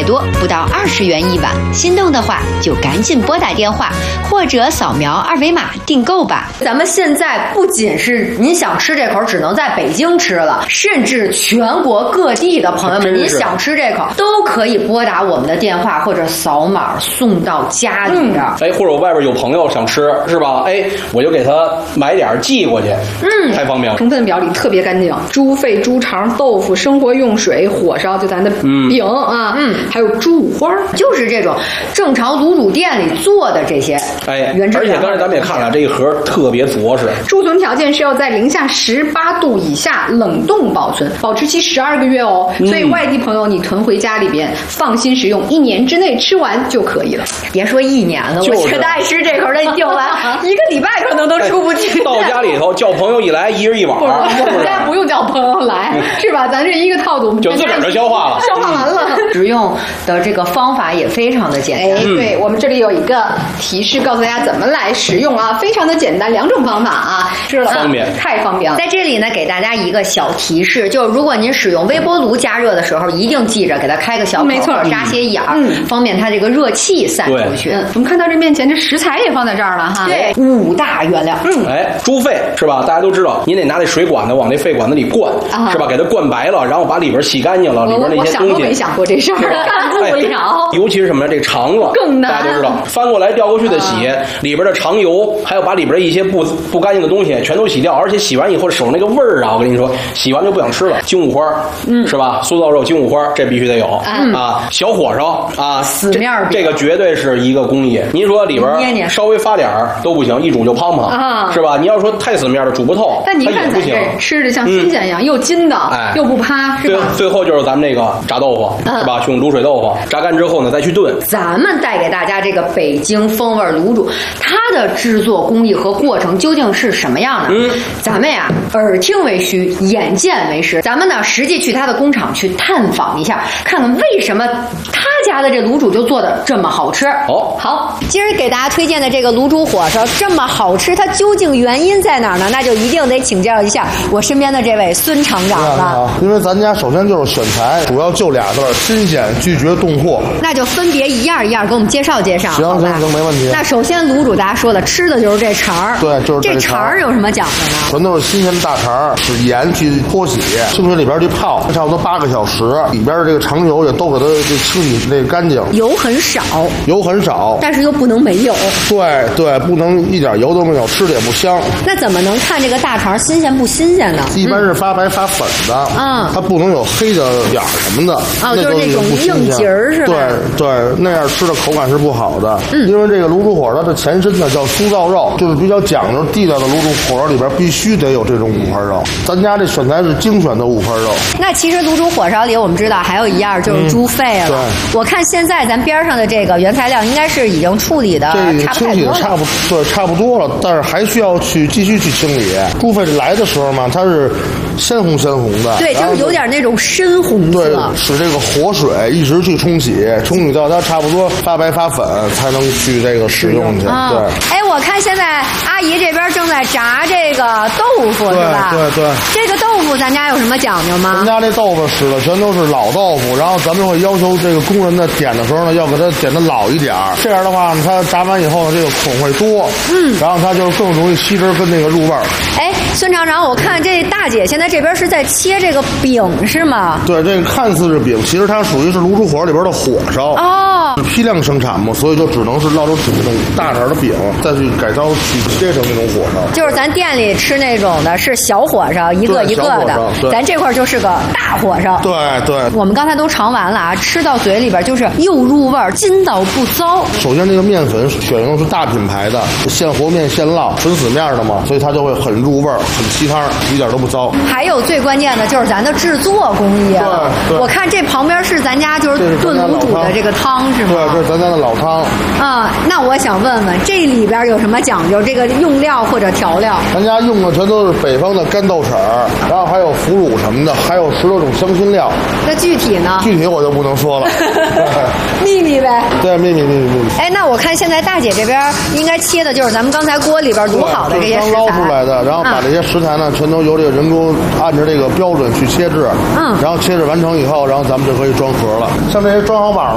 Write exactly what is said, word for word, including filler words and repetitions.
多，不到二十元一碗。心动的话就赶紧拨打电话或者扫描二维码订购吧。 咱们现在不仅是您想吃这口只能在北京吃了，甚至全国各地的朋友们，您想吃这口都可以拨打我们的电话或者扫码送到家里边。 哎，或者我外边有朋友想吃，是吧？哎，我就给他买点寄过去，嗯，太方便了。 成分表里特别干净，猪肺、猪肠、豆腐、生活用水、火烧，就咱的饼、嗯、啊，嗯，还有猪五花， 就是这种正常卤煮店里做的这些。 哎，而且刚才咱们也看了，这一盒特别着实。 贮存条件是要在零下十八度以下冷冻保存，保质期十二个月哦。嗯、所以外地朋友你囤回家里边，放心食用，一年之内吃完就可以了。 别说一年了， 就是、 我觉得爱吃这口的订完一个礼拜可能都出不去。 哎、到家里头叫朋友一来，一人一碗。 我们家不用叫朋友来，是吧？咱这一个套路就自个儿就消化了， 消化完了。 食用的这个方法也非常的简单。 哎，对，我们这里有一个提示，告诉大家怎么来食用啊，非常的简单，两种方法啊，知了方便， 太方便了。 在这里呢，给大家一个小提示，就是如果您使用微波炉加热的时候，一定记着给它开个小口， 没错， 扎些眼儿， 嗯， 方便它这个热气散出去。 嗯，我们看到这面前这食材也放在这儿了哈， 对，五大原料。 嗯， 哎，猪肺是吧？大家都知道，您得拿那水管子往那肺管子里灌，啊、是吧？给它灌白了，然后把里边洗干净了，里边那些东西。 我想都没想过这事儿，干不了。 尤其是什么呢？这肠子更难， 大家都知道，翻过来调过去的洗，啊、里边的肠油，还有把里边的一些不不干净的东西全都洗掉，而且洗完以后手那个味儿啊，我跟你说，洗完就不想吃了。金五花，嗯，是吧？酥造肉、金五花，这必须得有、嗯、啊。小火烧啊， 死面饼， 这个绝对是一个工艺。您说里边稍微发点儿都不行，一煮就胖胖，啊、是吧？你要说太死面的煮不透， 但你看咱这吃着像新鲜一样，嗯、又筋道，哎，又不趴，是吧？ 最后就是咱们这个炸豆腐，嗯、是吧？用卤水豆腐炸干之后呢，再去炖。 咱们带给大家这个北京风味卤煮，它的制作工艺和过程究竟是什么样的？嗯，咱们呀耳听为虚，眼见为实。咱们呢实际去他的工厂去探访一下，看看为什么他家的这卤煮就做的这么好吃。 哦， 好，今儿给大家推荐的这个卤煮火烧这么好吃，它究竟原因在哪儿呢？那就一定得请教一下我身边的这位孙厂长了。 因为咱家首先就是选材，主要就俩字儿：新鲜，拒绝冻货。 那就分别一样一样给我们介绍介绍。 行行行，没问题。 那首先卤煮大家说了，吃的就是这肠儿。 对，就是这肠儿有什么讲究呢？ 全都是新鲜的大肠儿，使盐去脱洗，清水里边去泡，差不多八个小时，里边的这个肠油也都给它这清理那干净。 油很少， 油很少， 但是又不能没有。 对对，不能一点油都没有，吃的也不香。 那怎么能看这个大肠新鲜不新鲜呢？ 一般是发白发粉的，嗯，它不能有黑的点儿什么的。 哦，就是那种硬节儿是吧？ 对对，那样吃的口感是不好的。嗯，因为这个卤煮火烧它的前身呢叫酥造肉，就是比较讲究地道的卤煮火烧里边必须得有这种五花肉。咱家这选材是精选的五花肉。 那其实卤煮火烧里我们知道还有一样就是猪肺了。嗯、对，我看现在咱边上的这个原材料应该是已经处理的差不清理的差不对差不多了，但是还需要去继续去清理。猪肺来的时候嘛，它是鲜红鲜红的， 对，就是有点那种深红色。 对，使这个活水一直去冲洗，冲洗到它差不多发白发粉，才能去这个使用去。 嗯、对，哎，我看现在阿姨这边正在炸这个豆腐，是吧？ 对对对， 这个豆腐咱家有什么讲究吗？ 咱家这豆腐使的全都是老豆腐，然后咱们会要求这个工人呢点的时候呢，要给它点的老一点儿，这样的话呢，它炸完以后呢，这个孔会多，嗯，然后它就更容易吸汁跟那个入味儿。 哎，孙厂长，我看这大姐现在这边是在切这个饼是吗？ 对，这个看似是饼，其实它属于是卤煮火里边的火烧。哦，批量生产嘛，所以就只能是烙出这种大点的饼，再去改刀去切成那种火烧。 就是咱店里吃那种的是小火烧，一个一个的，咱这块就是个大火烧。 对对， 我们刚才都尝完了啊，吃到嘴里边就是又入味儿，筋道不糟。 首先这个面粉选用是大品牌的，现和面现烙，纯死面的嘛，所以它就会很入味儿，很吸汤，一点都不糟。 还有最关键的就是咱的制作工艺了。对对，我看这旁边是咱家就是炖卤煮的这个汤是吗？ 对，这是咱家的老汤。 啊、嗯，那我想问问，这里边有什么讲究？这个用料或者调料？ 咱家用的全都是北方的干豆豉儿，然后还有腐乳什么的，还有十多种香辛料。 那具体呢？ 具体我就不能说了， 秘密呗。 对，秘密秘密秘密。 哎，那我看现在大姐这边应该切的就是咱们刚才锅里边卤好的这些食材， 刚捞出来的，然后把这些食材呢，全都由这个人工按照这个标准去切制，嗯，然后切制完成以后，然后咱们就可以装盒了。像这些装好码